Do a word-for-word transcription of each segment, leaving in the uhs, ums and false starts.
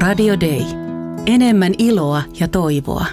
Radio Day. Enemmän iloa ja toivoa.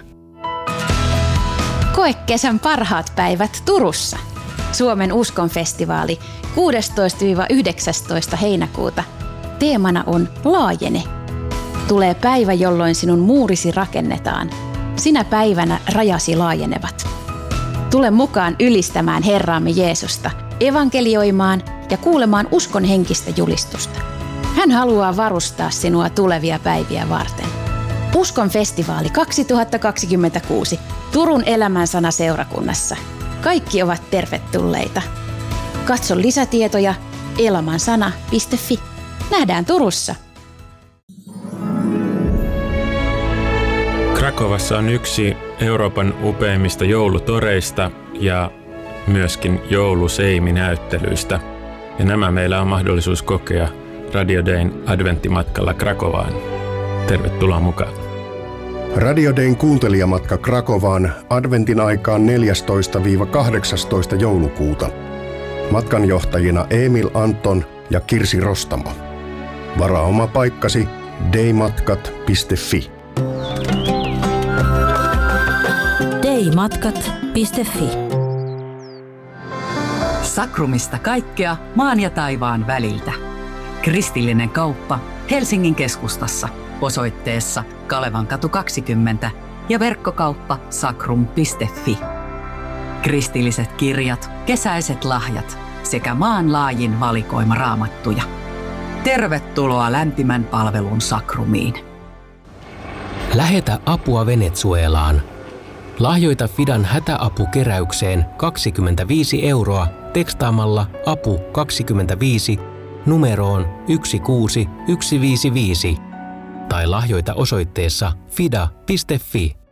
Koe kesän parhaat päivät Turussa. Suomen uskonfestivaali kuudestoista yhdeksästoista heinäkuuta. Teemana on Laajene. Tulee päivä, jolloin sinun muurisi rakennetaan. Sinä päivänä rajasi laajenevat. Tule mukaan ylistämään Herraamme Jeesusta, evankelioimaan ja kuulemaan uskon henkistä julistusta. Hän haluaa varustaa sinua tulevia päiviä varten. Uskon festivaali kaksituhattakaksikymmentäkuusi Turun elämänsana seurakunnassa. Kaikki ovat tervetulleita. Katso lisätietoja elämänsana piste fi. Nähdään Turussa. Krakovassa on yksi Euroopan upeimmista joulutoreista ja myöskin jouluseiminäyttelyistä. Ja nämä meillä on mahdollisuus kokea Radio Dayn adventtimatkalla Krakovaan. Tervetuloa mukaan. Radio Dayn kuuntelijamatka Krakovaan adventin aikaan neljästoista kahdeksastoista joulukuuta. Matkanjohtajina Emil Anton ja Kirsi Rostamo. Varaa oma paikkasi daymatkat piste fi. daymatkat piste fi. Sakrumista kaikkea maan ja taivaan väliltä. Kristillinen kauppa Helsingin keskustassa osoitteessa Kalevankatu kaksikymmentä ja verkkokauppa sakrum piste fi. Kristilliset kirjat, kesäiset lahjat sekä maanlaajin valikoima raamattuja. Tervetuloa lämpimän palvelun Sakrumiin. Lähetä apua Venezuelaan. Lahjoita Fidan hätäapukeräykseen kaksikymmentäviisi euroa tekstaamalla apu kaksikymmentäviisi numeroon yksi kuusi yksi viisi viisi tai lahjoita osoitteessa fida piste fi.